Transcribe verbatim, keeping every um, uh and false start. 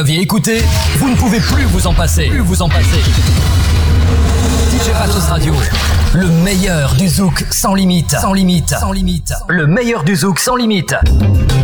Vous écoutez, vous ne pouvez plus vous en passer. Plus vous en passer. D J Patos Radio, le meilleur du zouk sans limite, sans limite, sans limite. Le meilleur du zouk sans limite.